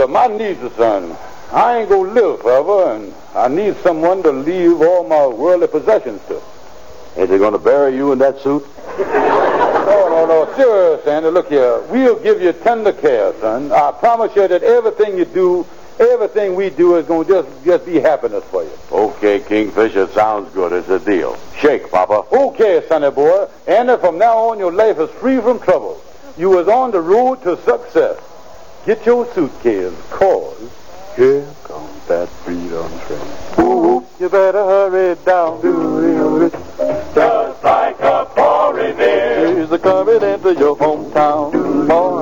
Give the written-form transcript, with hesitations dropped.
sir, my needs, son. I ain't gonna live forever, and I need someone to leave all my worldly possessions to. Ain't they gonna bury you in that suit? No, sure, Sandy. Look here. We'll give you tender care, son. I promise you that everything you do, everything we do is going to just be happiness for you. Okay, Kingfisher, sounds good. It's a deal. Shake, Papa. Okay, sonny boy. And from now on, your life is free from trouble. You is on the road to success. Get your suitcase, cause here comes that freedom train. Ooh, you better hurry down. Just like a foreigner. He's coming into your hometown.